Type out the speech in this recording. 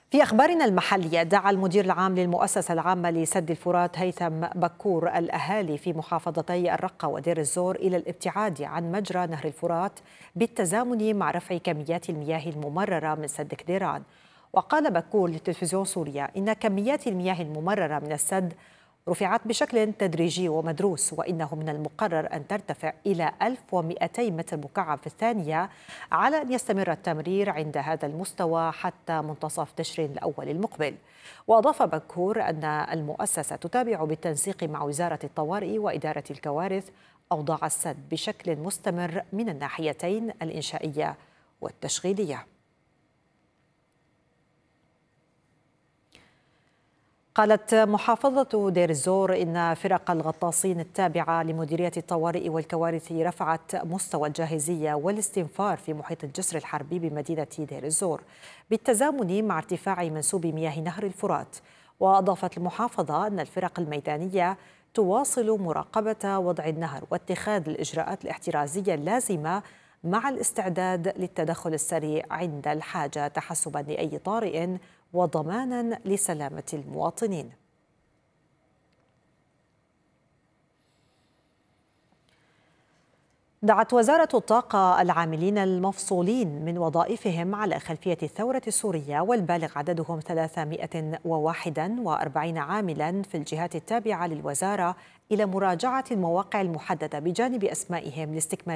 في أخبارنا المحلية، دعا المدير العام للمؤسسة العامة لسد الفرات هيثم بكور الأهالي في محافظتي الرقة ودير الزور إلى الابتعاد عن مجرى نهر الفرات بالتزامن مع رفع كميات المياه الممررة من سد كديران. وقال بكور لتلفزيون سوريا إن كميات المياه الممررة من السد رفعت بشكل تدريجي ومدروس، وإنه من المقرر أن ترتفع إلى 1200 متر مكعب في الثانية، على أن يستمر التمرير عند هذا المستوى حتى منتصف تشرين الأول المقبل. وأضاف بكور أن المؤسسة تتابع بالتنسيق مع وزارة الطوارئ وإدارة الكوارث أوضاع السد بشكل مستمر من الناحيتين الإنشائية والتشغيلية. قالت محافظة دير الزور إن فرق الغطاسين التابعة لمديرية الطوارئ والكوارث رفعت مستوى الجاهزية والاستنفار في محيط الجسر الحربي بمدينة دير الزور بالتزامن مع ارتفاع منسوب مياه نهر الفرات. وأضافت المحافظة أن الفرق الميدانية تواصل مراقبة وضع النهر واتخاذ الإجراءات الاحترازية اللازمة مع الاستعداد للتدخل السريع عند الحاجة تحسبا لأي طارئ وضمانا لسلامة المواطنين. دعت وزارة الطاقة العاملين المفصولين من وظائفهم على خلفية الثورة السورية والبالغ عددهم 341 عاملا في الجهات التابعة للوزارة إلى مراجعة المواقع المحددة بجانب أسمائهم لاستكمال